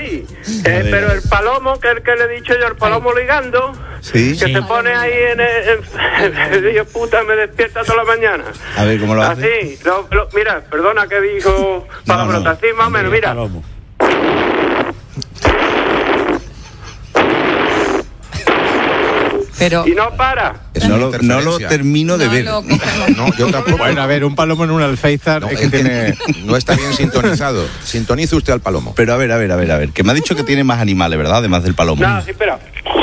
ahí. Pero el palomo, que es el que le he dicho yo, el palomo ligando, sí, que se pone ahí Dios puta, me despierta toda la mañana. A ver, ¿cómo lo hace? Así, mira, perdona que dijo palabrota, así más o menos, mira. Palomo. Pero Y no para. No lo termino de ver. No, yo tampoco. Bueno, a ver, un palomo en un alféizar No, es que tiene... no está bien sintonizado. Sintonice usted al palomo. Pero a ver, que me ha dicho que tiene más animales, ¿verdad? Además del palomo. Nada, sí, espera.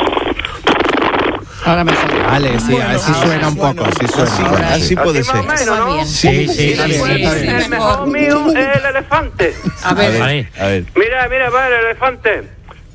ahora mejor. Vale, sí, así suena un poco, así suena. Así puede Así ser. más o menos, ¿no? Sí. El mejor mío es el elefante. A ver, Vale. A ver. Mira, va el elefante.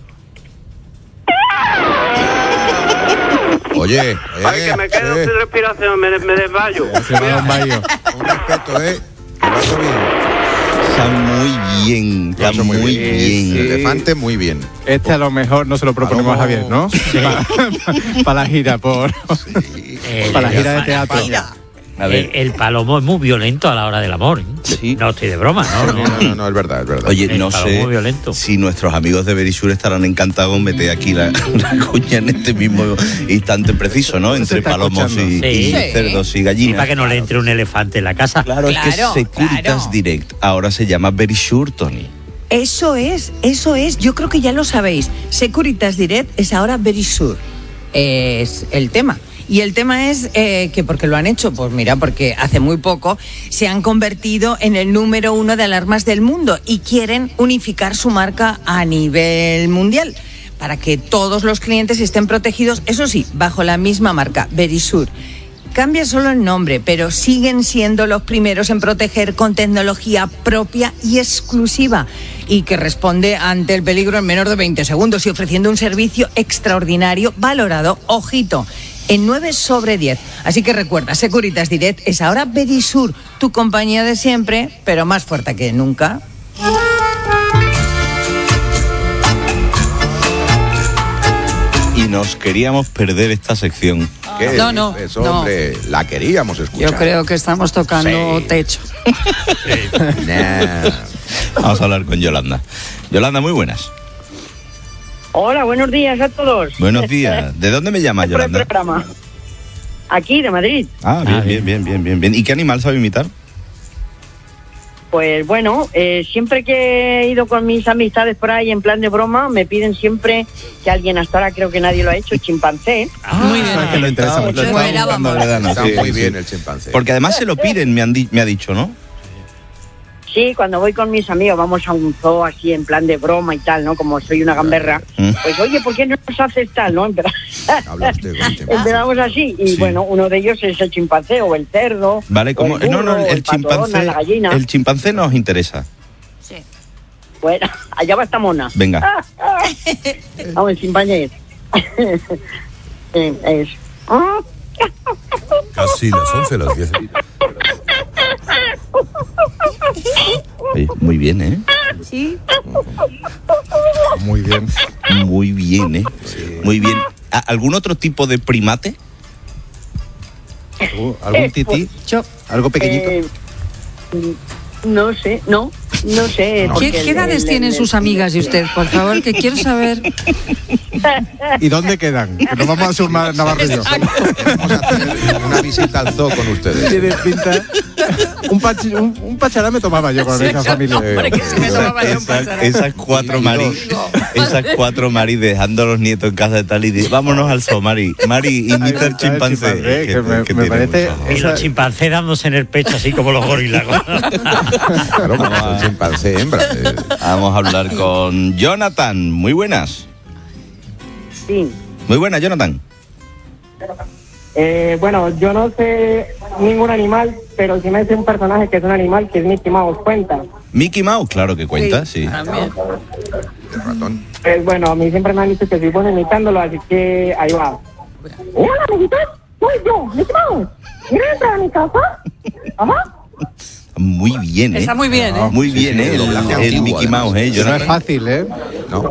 Oye, Ay, que me quedo sin respiración, me desmayo. Se va a un baño. un respeto, que lo ha hecho bien. Está muy bien, Lo ha está hecho muy muy bien. El elefante, muy bien. Este a lo mejor no se lo proponemos a Javier, ¿no? Para la gira, para la gira de teatro. A ver. El palomo es muy violento a la hora del amor, ¿eh? Sí. No estoy de broma, ¿no? No, es verdad, es verdad. Oye, El no palomo sé violento. si nuestros amigos de Verisur estarán encantados con meter aquí la cuña en este mismo instante preciso, ¿no? Entre está palomos y, escuchando. y Sí. cerdos y Y gallinas. para que no le entre un elefante en la casa. Claro, es que Claro, Securitas claro. Direct ahora se llama Verisur, Tony. eso es. Yo creo que ya lo sabéis. Securitas Direct es ahora Verisur. Es el tema. Y el tema es que porque lo han hecho, pues mira, porque hace muy poco se han convertido en el número 1 de alarmas del mundo y quieren unificar su marca a nivel mundial para que todos los clientes estén protegidos, eso sí, bajo la misma marca, Verisur. Cambia solo el nombre, pero siguen siendo los primeros en proteger con tecnología propia y exclusiva y que responde ante el peligro en menos de 20 segundos y ofreciendo un servicio extraordinario valorado, ojito, en 9 sobre 10. Así que recuerda, Securitas Direct es ahora Verisur, tu compañía de siempre, pero más fuerte que nunca. Y nos queríamos perder esta sección. ¿Qué No, dices, no. hombre? La queríamos escuchar. Yo creo que estamos tocando Sí. techo. Nah. Vamos a hablar con Yolanda. Yolanda, muy buenas. Hola, buenos días a todos. Buenos días. ¿De dónde me llamas, Por el Yolanda? programa. Aquí, de Madrid. Ah, bien. ¿Y qué animal sabe imitar? Pues bueno, siempre que he ido con mis amistades por ahí en plan de broma, me piden siempre que alguien, hasta ahora creo que nadie lo ha hecho, chimpancé. Muy bien. Eso es que lo interesa mucho. Lo estaba Fuera, buscando vamos. Loredana, Está sí, muy sí. bien el chimpancé. Porque además se lo piden, me ha dicho, ¿no? Sí, cuando voy con mis amigos vamos a un zoo así en plan de broma y tal, ¿no? Como soy una gamberra. Pues oye, ¿por qué no nos haces tal, no? Habla usted con el chimpancé. Empezamos así y Sí. bueno, uno de ellos es el chimpancé o el cerdo. Vale, o ¿cómo? el burro, No, o el pato chimpancé. Donald, la gallina. El chimpancé nos interesa. Sí. Bueno, allá va esta mona. Venga. Vamos, el chimpancé. Es... Casi las 11, las 10. Oye, muy bien, ¿eh? Sí. Muy bien. Muy bien, ¿eh? Muy bien. ¿Algún otro tipo de primate? ¿Algún tití? Yo. ¿Algo pequeñito? No sé, no sé. porque ¿Qué edades tienen sus amigas y usted? Por favor, que quiero saber. ¿Y dónde quedan? Que nos vamos a sumar Navarro y yo. Vamos a hacer una visita al zoo con ustedes. Tiene pinta... Un pachará me tomaba yo con esa familia. Hombre, que se me tomaba yo un pachará. Esas cuatro Mari dejando a los nietos en casa de tal y vámonos al zoo, Mari, imita al chimpancé. Que me tiene parece... mucho. Y los chimpancés dándose en el pecho así como los gorilas. Claro, como es el chimpancé hembra. Vamos a hablar con Jonathan. Muy buenas. Sí. Muy buenas, Jonathan. Bueno, yo no sé ningún animal, pero sí me sé un personaje que es un animal, que es Mickey Mouse, cuenta. Mickey Mouse, claro que cuenta, sí. También. El ratón. Pues bueno, a mí siempre me han dicho que soy bueno imitándolo, así que ahí va. Hola, amiguitos, soy yo, Mickey Mouse. ¿Quieres entrar a mi casa? Ajá. Muy bien, ¿eh? Está muy bien, ¿eh? Muy bien, ¿eh? doblaje El antiguo, Mickey además. Mouse, ¿eh? No es Jonathan. fácil, ¿eh? No.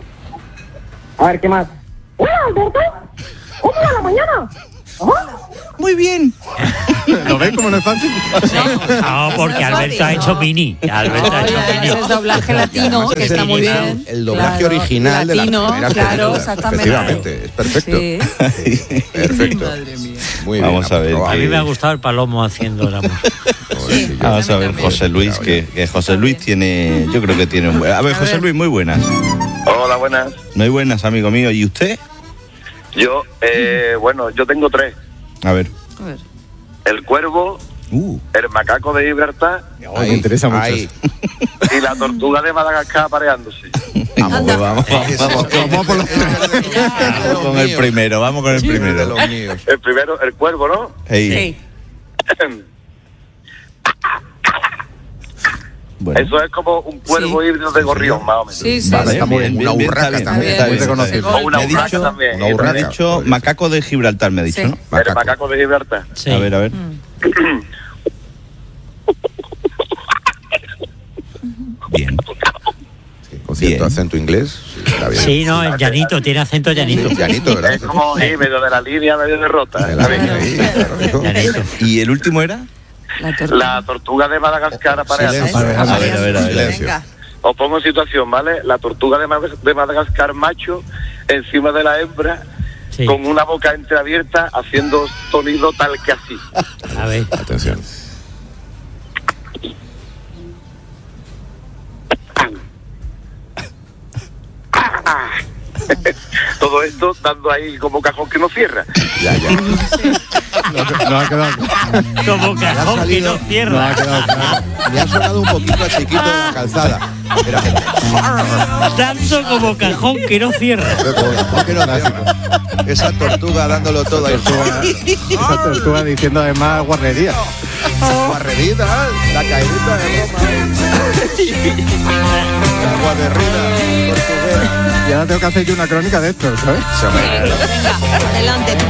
A ver, ¿qué más? Hola, Alberto. ¿Cómo va la mañana? Ajá. Muy bien. ¿Lo ves como no es fácil? No, porque Alberto ha hecho mini. Alberto ha hecho mini. Ese es doblaje latino, que está muy bien. El doblaje Claro, original latino, de las primeras claro, películas. exactamente. Efectivamente, es perfecto. Sí. Perfecto. Muy bien. Vamos a ver. A mí que- me ha gustado el palomo haciendo el amor. Sí. Vamos a ver, José Luis, que José Luis tiene, yo creo que tiene un buen... A ver, José Luis, muy buenas. Hola, buenas. Muy buenas, amigo mío. ¿Y usted? Yo, bueno, yo tengo 3. A ver. El cuervo, el macaco de Gibraltar Me interesa mucho. Ahí. y la tortuga de Madagascar apareándose. Vamos, pues vamos Vamos por los Vamos con el primero, vamos con el De primero. los míos. El primero, el cuervo, ¿no? Ey, Sí. bueno. Eso es como un cuervo híbrido de gorrión, más o menos. Sí, sí. Vale, sí. está muy bien. Una bien, urraca está bien, también. está Muy bien, reconocible. está bien. O una Me ha urraca dicho- también. una Me ha urraca. dicho macaco de Gibraltar, me ha dicho, Sí. ¿no? El macaco de Gibraltar. Sí. A ver. Bien. Sí, con cierto Bien. acento inglés. Sí, está bien. Sí, no, el llanito, tiene acento llanito. Llanito, ¿verdad? Es como ahí, medio de la línea, medio de rota. De la línea ahí, claro, hijo. Llanito. ¿Y el último era? La tortuga de Madagascar apareándose. Silencio. A ver. Silencio. Venga. Os pongo en situación, ¿vale? La tortuga de Madagascar macho encima de la hembra Sí. con una boca entreabierta haciendo sonido tal que así. A ver. Atención. Todo esto dando ahí como cajón que no cierra. Ya. No ha quedado. Como cajón que no No ha cierra. quedado claro. Me ha sonado un poquito a chiquito de la calzada. Mira, gente. Tanto como cajón que no cierra. ¿Por qué no cierra? Esa tortuga dándolo todo ahí. Esa tortuga diciendo además guarrería. Guarrerida, la caidita de Roma. La guarrerida portuguesa. Y ahora tengo que hacer yo una crónica de esto, ¿sabes? Se me- Venga, adelante.